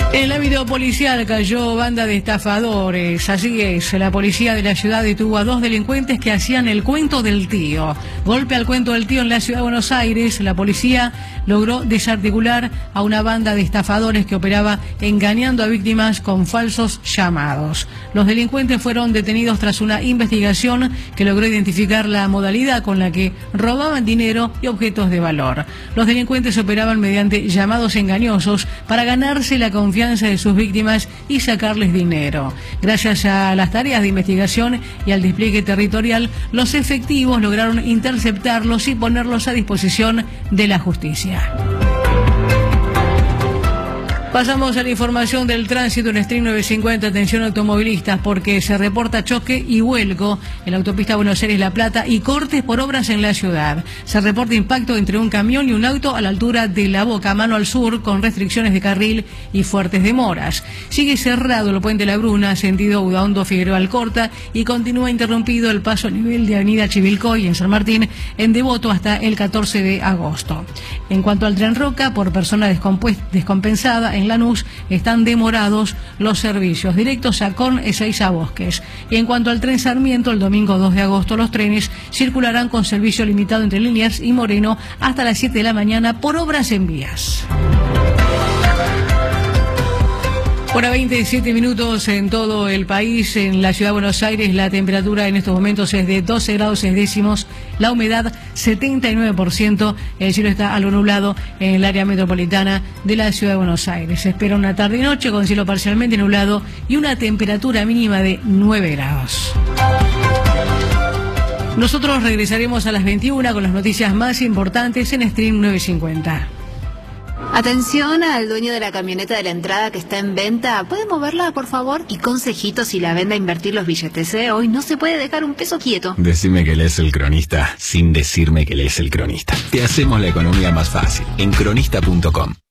En el ámbito policial cayó banda de estafadores. Así es, la policía de la ciudad detuvo a 2 delincuentes que hacían el cuento del tío. Golpe al cuento del tío en la ciudad de Buenos Aires. La policía logró desarticular a una banda de estafadores que operaba engañando a víctimas con falsos llamados. Los delincuentes fueron detenidos tras una investigación que logró identificar la modalidad con la que robaban dinero y objetos de valor. Los delincuentes operaban mediante llamados engañosos para ganarse la confianza de sus víctimas y sacarles dinero. Gracias a las tareas de investigación y al despliegue territorial, los efectivos lograron interceptarlos y ponerlos a disposición de la justicia. Pasamos a la información del tránsito en Stream 950. Atención automovilistas, porque se reporta choque y vuelco en la autopista Buenos Aires-La Plata y cortes por obras en la ciudad. Se reporta impacto entre un camión y un auto a la altura de La Boca, mano al sur, con restricciones de carril y fuertes demoras. Sigue cerrado el puente La Bruna, sentido Udaondo-Figueroa Alcorta, y continúa interrumpido el paso a nivel de Avenida Chivilcoy en San Martín, en Devoto, hasta el 14 de agosto. En cuanto al tren Roca, por persona descompensada, en Lanús están demorados los servicios directos a Con, Ezeiza, Bosques. Y en cuanto al tren Sarmiento, el domingo 2 de agosto los trenes circularán con servicio limitado entre Liniers y Moreno hasta las 7 de la mañana por obras en vías. Hora 27 minutos en todo el país. En la ciudad de Buenos Aires la temperatura en estos momentos es de 12 grados 6 décimos, la humedad 79%, el cielo está algo nublado en el área metropolitana de la ciudad de Buenos Aires. Se espera una tarde y noche con cielo parcialmente nublado y una temperatura mínima de 9 grados. Nosotros regresaremos a las 21 con las noticias más importantes en Stream 950. Atención al dueño de la camioneta de la entrada que está en venta. ¿Puede moverla, por favor? Y consejitos si la vende a invertir los billetes, ¿eh? Hoy no se puede dejar un peso quieto. Decime que lees El Cronista sin decirme que lees El Cronista. Te hacemos la economía más fácil en cronista.com.